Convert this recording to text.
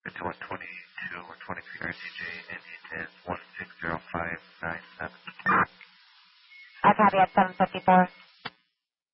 It's 122 or 23 RCJ, Indian 10 160597. I copy at 754.